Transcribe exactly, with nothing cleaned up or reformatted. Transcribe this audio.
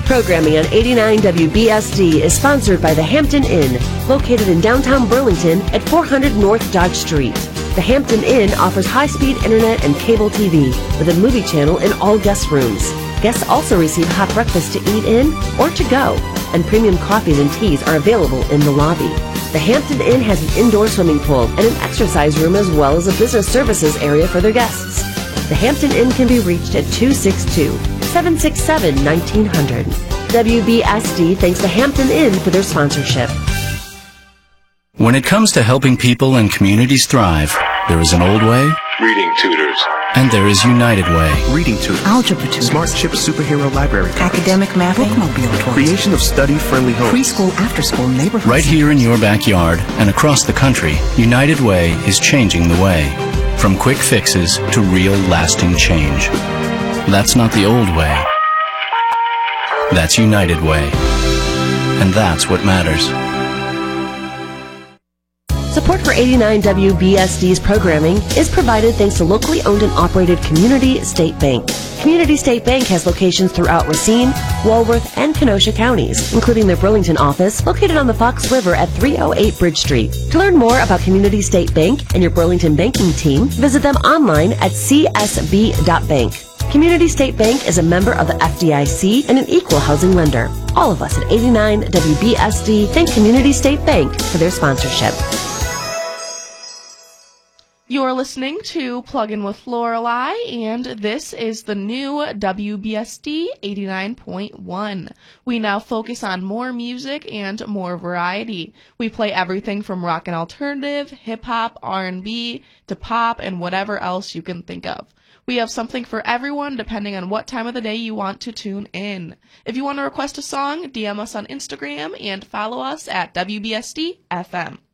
Programming on eighty-nine W B S D is sponsored by the Hampton Inn, located in downtown Burlington at four hundred North Dodge Street. The Hampton Inn offers high-speed internet and cable T V with a movie channel in all guest rooms. Guests also receive hot breakfast to eat in or to go, and premium coffees and teas are available in the lobby. The Hampton Inn has an indoor swimming pool and an exercise room as well as a business services area for their guests. The Hampton Inn can be reached at two six two, seven six seven, nineteen hundred. W B S D thanks the Hampton Inn for their sponsorship. When it comes to helping people and communities thrive, there is an old way, Reading Tutors, and there is United Way. Reading Tutors, Algebra Tutors, Smart Chip Superhero Library cards, Academic Mapping, Bookmobile Tours, creation of study-friendly homes, preschool, after-school neighborhoods. Right here in your backyard and across the country, United Way is changing the way. From quick fixes to real lasting change. That's not the old way. That's United Way. And that's what matters. Support for eighty-nine W B S D's programming is provided thanks to locally owned and operated Community State Bank. Community State Bank has locations throughout Racine, Walworth, and Kenosha counties, including their Burlington office located on the Fox River at three oh eight Bridge Street. To learn more about Community State Bank and your Burlington banking team, visit them online at c s b dot bank. Community State Bank is a member of the F D I C and an equal housing lender. All of us at eighty-nine W B S D thank Community State Bank for their sponsorship. You're listening to Plug In with Lorelei, and this is the new W B S D eighty-nine point one. We now focus on more music and more variety. We play everything from rock and alternative, hip-hop, R and B, to pop, and whatever else you can think of. We have something for everyone depending on what time of the day you want to tune in. If you want to request a song, D M us on Instagram and follow us at W B S D F M.